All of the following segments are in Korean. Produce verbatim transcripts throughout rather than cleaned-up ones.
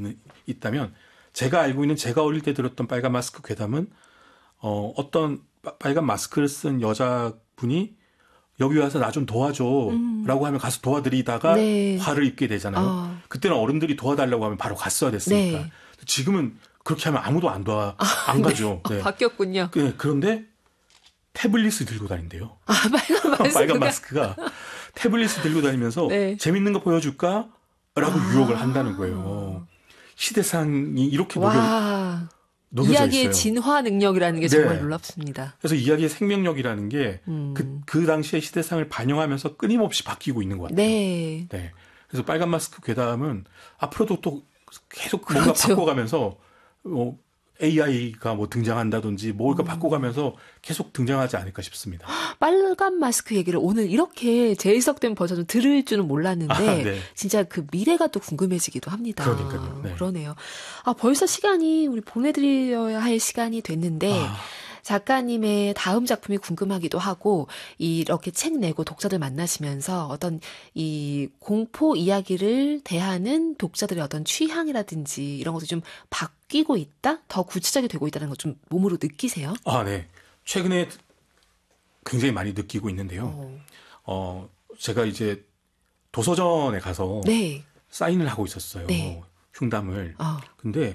있는, 있다면 제가 알고 있는 제가 어릴 때 들었던 빨간 마스크 괴담은 어, 어떤 빠, 빨간 마스크를 쓴 여자분이 여기 와서 나 좀 도와줘 음. 라고 하면 가서 도와드리다가 네. 화를 입게 되잖아요. 어. 그때는 어른들이 도와달라고 하면 바로 갔어야 됐으니까. 네. 지금은 그렇게 하면 아무도 안 도와, 아, 안 가죠. 네. 네. 아, 바뀌었군요. 네, 그런데 태블릿을 들고 다닌대요. 아, 빨간 마스크가. 빨간 마스크가 태블릿을 들고 다니면서 네. 재밌는 거 보여줄까? 라고 아. 유혹을 한다는 거예요. 시대상이 이렇게 녹여, 녹여져 이야기의 있어요. 진화 능력이라는 게 정말 네. 놀랍습니다. 그래서 이야기의 생명력이라는 게 음. 그, 그 당시의 시대상을 반영하면서 끊임없이 바뀌고 있는 것 같아요. 네. 네. 그래서 빨간 마스크 괴담은 앞으로도 또 계속 뭔가 그렇죠. 바꿔가면서 어, 에이아이가 뭐 등장한다든지 뭔가 음. 바꿔가면서 계속 등장하지 않을까 싶습니다. 빨간 마스크 얘기를 오늘 이렇게 재해석된 버전을 들을 줄은 몰랐는데 아, 네. 진짜 그 미래가 또 궁금해지기도 합니다. 그러니까요. 네. 그러네요. 아, 벌써 시간이 우리 보내드려야 할 시간이 됐는데 아. 작가님의 다음 작품이 궁금하기도 하고 이렇게 책 내고 독자들 만나시면서 어떤 이 공포 이야기를 대하는 독자들의 어떤 취향이라든지 이런 것도 좀 바뀌고 있다? 더 구체적이 되고 있다는 걸 좀 몸으로 느끼세요? 아, 네. 최근에 굉장히 많이 느끼고 있는데요. 어, 어 제가 이제 도서전에 가서 네. 사인을 하고 있었어요. 네. 흉담을. 어. 근데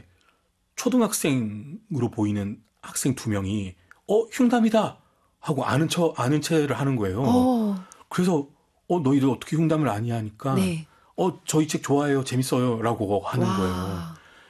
초등학생으로 보이는 학생 두 명이 어 흉담이다 하고 아는 척 아는 체를 하는 거예요. 오. 그래서 어 너희들 어떻게 흉담을 아니 하니까 네. 어 저희 책 좋아해요 재밌어요라고 하는 와. 거예요.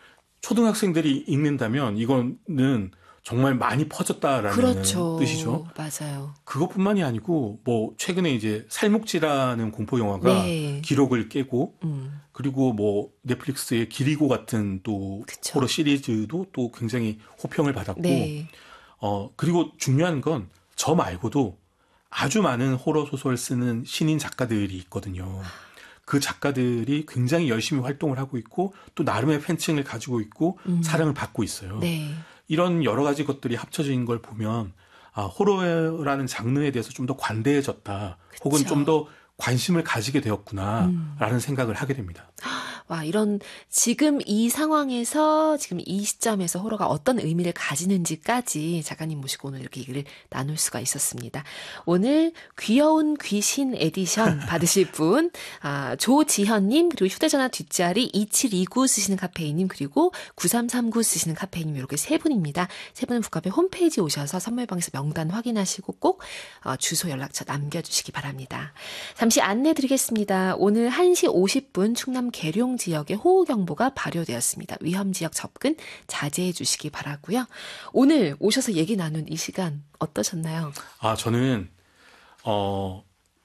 초등학생들이 읽는다면 이거는 정말 많이 퍼졌다라는 그렇죠. 뜻이죠. 맞아요. 그것뿐만이 아니고 뭐 최근에 이제 살묵지라는 공포 영화가 네. 기록을 깨고 음. 그리고 뭐 넷플릭스의 기리고 같은 또 그쵸. 호러 시리즈도 또 굉장히 호평을 받았고 네. 어 그리고 중요한 건 저 말고도 아주 많은 호러 소설 쓰는 신인 작가들이 있거든요. 그 작가들이 굉장히 열심히 활동을 하고 있고 또 나름의 팬층을 가지고 있고 음. 사랑을 받고 있어요. 네. 이런 여러 가지 것들이 합쳐진 걸 보면 아, 호러라는 장르에 대해서 좀 더 관대해졌다. 그쵸. 혹은 좀 더 관심을 가지게 되었구나라는 음. 생각을 하게 됩니다. 와, 이런 지금 이 상황에서 지금 이 시점에서 호러가 어떤 의미를 가지는지까지 작가님 모시고 오늘 이렇게 얘기를 나눌 수가 있었습니다. 오늘 귀여운 귀신 에디션 받으실 분 아, 조지현님 그리고 휴대전화 뒷자리 이칠이구 쓰시는 카페인님 그리고 구삼삼구 쓰시는 카페인님 이렇게 세 분입니다. 세 분은 북카페 홈페이지 오셔서 선물방에서 명단 확인하시고 꼭 어, 주소 연락처 남겨주시기 바랍니다. 잠시 안내드리겠습니다. 오늘 한 시 오십 분 충남 계룡 지역에 호우경보가 발효되었습니다. 위험지역 접근 자제해 주시기 바라고요. 오늘 오셔서 얘기 나눈 이 시간 어떠셨나요? 아, 저는 어,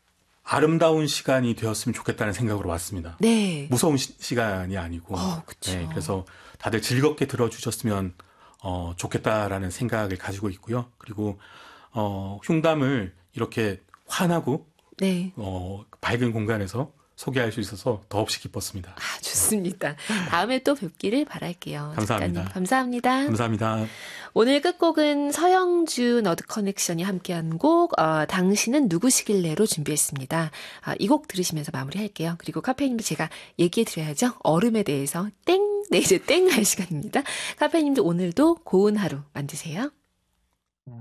아름다운 시간이 되었으면 좋겠다는 생각으로 왔습니다. 네. 무서운 시, 시간이 아니고. 어, 그렇죠. 네, 그래서 다들 즐겁게 들어주셨으면 어, 좋겠다라는 생각을 가지고 있고요. 그리고 어, 흉담을 이렇게 환하고 네. 어, 밝은 공간에서 소개할 수 있어서 더없이 기뻤습니다. 아, 좋습니다. 다음에 또 뵙기를 바랄게요. 감사합니다. 작가님, 감사합니다. 감사합니다. 오늘 끝곡은 서영주 너드 커넥션이 함께한 곡 어, 당신은 누구시길래로 준비했습니다. 아, 이 곡 들으시면서 마무리할게요. 그리고 카페님도 제가 얘기해드려야죠. 얼음에 대해서 땡! 네, 이제 땡 할 시간입니다. 카페님도 오늘도 고운 하루 만드세요.